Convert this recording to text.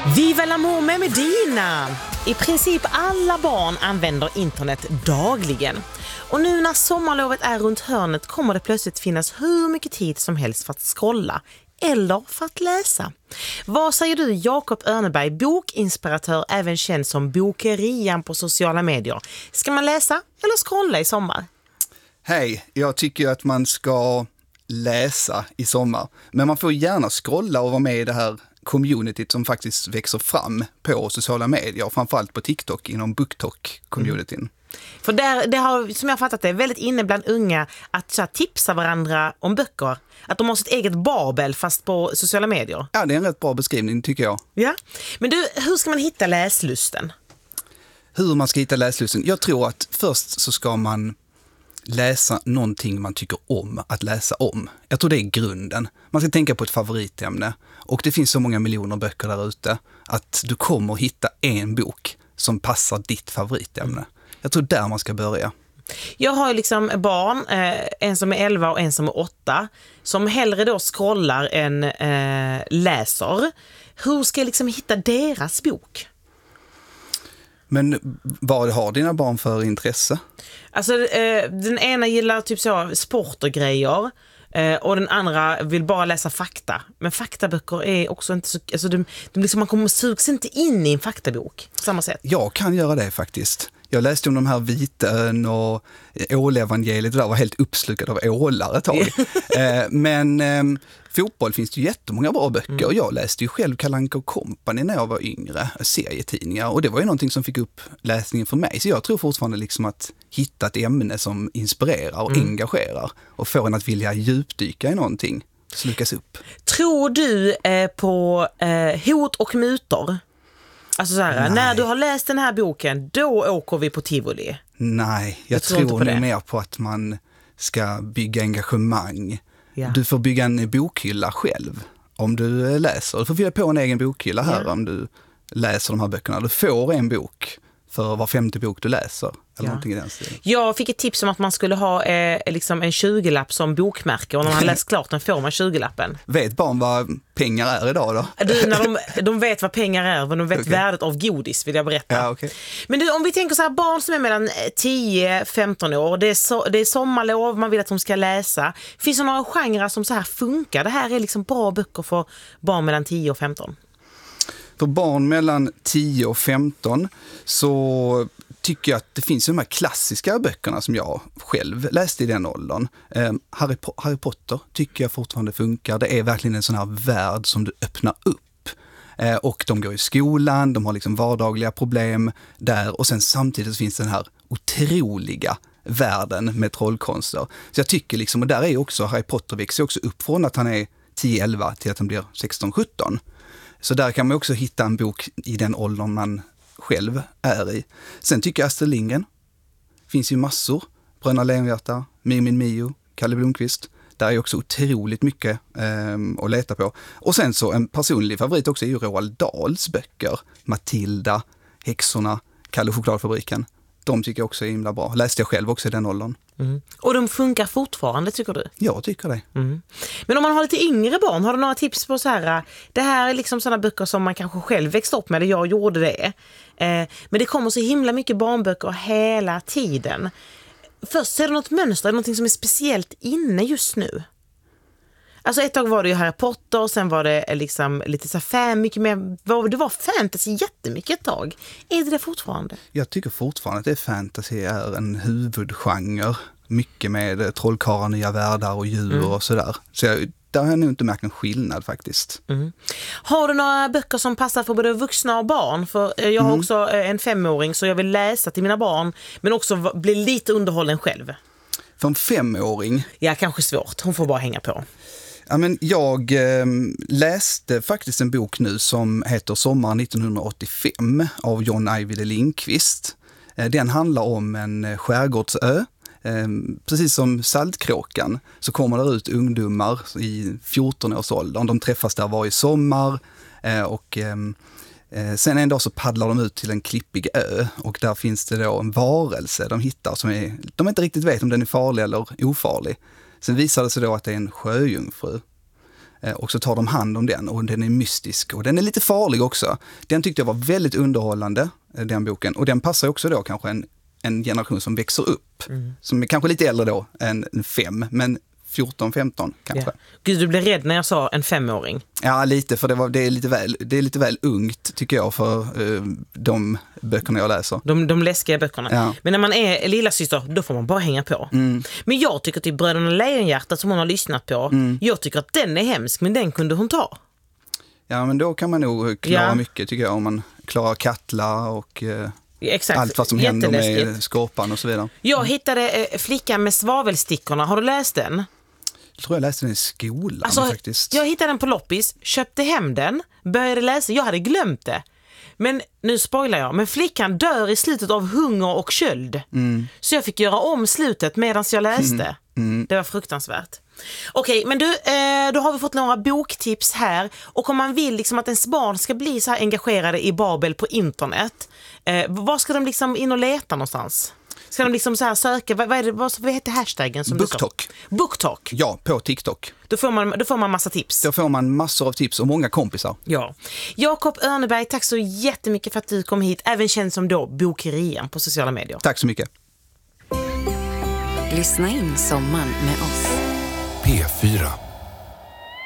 Viva l'amour med Medina! I princip alla barn använder internet dagligen. Och nu när sommarlovet är runt hörnet kommer det plötsligt finnas hur mycket tid som helst för att scrolla eller för att läsa. Vad säger du, Jakob Örneberg, bokinspiratör, även känd som Bokerian på sociala medier? Ska man läsa eller scrolla i sommar? Hej, jag tycker att man ska läsa i sommar. Men man får gärna scrolla och vara med i det här communityt som faktiskt växer fram på sociala medier, framförallt på TikTok inom BookTok-communityn. För det har, som jag fattat det, väldigt inne bland unga att så här, tipsa varandra om böcker. Att de har sitt eget Babel fast på sociala medier. Ja, det är en rätt bra beskrivning tycker jag. Ja, men du, hur ska man hitta läslusten? Hur man ska hitta läslusten? Jag tror att först så ska man läsa någonting man tycker om att läsa om. Jag tror det är grunden. Man ska tänka på ett favoritämne. Och det finns så många miljoner böcker där ute att du kommer hitta en bok som passar ditt favoritämne. Jag tror där man ska börja. Jag har ju liksom barn, en som är 11 och en som är 8, som hellre då scrollar än läser. Hur ska jag liksom hitta deras bok? Men vad har dina barn för intresse? Alltså den ena gillar typ så sport och grejer. Och den andra vill bara läsa fakta. Men faktaböcker är också inte så... Alltså man kommer sugs inte in i en faktabok på samma sätt. Jag kan göra det faktiskt. Jag läste om de här Vitön och ålevangeliet. Det där var helt uppslukad av ålar ett tag. Men fotboll finns det ju jättemånga bra böcker. Och jag läste ju själv Kalle Anka och Company när jag var yngre. Serietidningar. Och det var ju någonting som fick upp läsningen för mig. Så jag tror fortfarande liksom att hitta ett ämne som inspirerar och engagerar. Och får en att vilja djupdyka i någonting. Slukas upp. Tror du på hot och mutor? Alltså så här, när du har läst den här boken, då åker vi på Tivoli. Nej, jag tror nog mer på att man ska bygga engagemang. Ja. Du får bygga en bokhylla själv om du läser. Du får fylla på en egen bokhylla här om du läser de här böckerna. Du får en bok för var 50 bok du läser. Eller någonting i den stilen. Jag fick ett tips om att man skulle ha liksom en 20-lapp som bokmärke. Och när man läst klart den får man 20-lappen. Vet barn vad pengar är idag då? När de vet vad pengar är, vad de vet värdet av godis, vill jag berätta. Ja, okay. Men du, om vi tänker så här, barn som är mellan 10-15 år, det är sommarlov, man vill att de ska läsa. Finns det några genrer som så här funkar? Det här är liksom bra böcker för barn mellan 10 och 15. För barn mellan 10 och 15 så tycker jag att det finns de här klassiska böckerna som jag själv läste i den åldern. Harry Potter tycker jag fortfarande funkar. Det är verkligen en sån här värld som du öppnar upp. Och de går i skolan, de har liksom vardagliga problem där. Och sen samtidigt finns den här otroliga världen med trollkonster. Så jag tycker liksom, och där är också Harry Potter växer också upp från att han är 10-11 till att han blir 16-17. Så där kan man också hitta en bok i den åldern man själv är i. Sen tycker jag Astrid Lindgren. Finns ju massor. Bröderna Lejonhjärta, Mio, Kalle Blomqvist. Där är också otroligt mycket att leta på. Och sen så en personlig favorit också är ju Roald Dahls böcker. Matilda, Häxorna, Kalle Chokladfabriken. De tycker jag också är himla bra. Läste jag själv också i den åldern. Och de funkar fortfarande, tycker du? Jag tycker det. Men om man har lite yngre barn, har du några tips på så här, det här är liksom sådana böcker som man kanske själv växte upp med, eller jag gjorde det. Men det kommer så himla mycket barnböcker hela tiden. Först är det något mönster, något som är speciellt inne just nu. Alltså ett tag var det ju Harry Potter, sen var det liksom lite så här mycket mer, det var fantasy jättemycket ett tag. Är det fortfarande? Jag tycker fortfarande att fantasy är en huvudgenre. Mycket med trollkarlar, nya världar och djur och sådär. Så där har jag nog inte märkt en skillnad faktiskt. Har du några böcker som passar för både vuxna och barn? För jag har också en 5-åring så jag vill läsa till mina barn men också bli lite underhållen själv. För en 5-åring? Ja, kanske svårt. Hon får bara hänga på. Ja, men jag läste faktiskt en bok nu som heter Sommar 1985 av John Ajvide Lindqvist. Den handlar om en skärgårdsö. Precis som Saltkråkan så kommer det ut ungdomar i 14-årsåldern. De träffas där varje sommar och sen en dag så paddlar de ut till en klippig ö och där finns det då en varelse de hittar som de inte riktigt vet om den är farlig eller ofarlig. Sen visar det sig då att det är en sjöjungfru. Och så tar de hand om den och den är mystisk och den är lite farlig också. Den tyckte jag var väldigt underhållande, den boken. Och den passar också då kanske en generation som växer upp. Som är kanske lite äldre då än 5, men 14-15 kanske. Ja. Gud, du blev rädd när jag sa en 5-åring. Ja, lite, för det är lite väl ungt tycker jag för de böckerna jag läser. De läskiga böckerna. Ja. Men när man är lilla syster, då får man bara hänga på. Men jag tycker typ Bröderna Lejonhjärtat som hon har lyssnat på, jag tycker att den är hemsk, men den kunde hon ta. Ja, men då kan man nog klara mycket tycker jag, om man klarar Katla och exakt. allt vad som händer med Skorpan och så vidare. Jag hittade Flickan med svavelstickorna. Har du läst den? Jag tror jag läste den i skolan faktiskt. Jag hittade den på loppis, köpte hem den, började läsa. Jag hade glömt det. Men nu spoilar jag. Men flickan dör i slutet av hunger och köld. Så jag fick göra om slutet medan jag läste. Det var fruktansvärt. Okej, men då har vi fått några boktips här. Och om man vill liksom att ens barn ska bli så här engagerade i Babel på internet, vad ska de liksom in och leta någonstans? Ska de liksom så här söka, vad heter hashtaggen som BookTok. BookTok. Ja, på TikTok. Då får man massa tips. Då får man massor av tips och många kompisar. Ja. Jakob Örneberg, tack så jättemycket för att du kom hit. Även känd som då Bokerian på sociala medier. Tack så mycket. Lyssna in sommaren med oss. P4.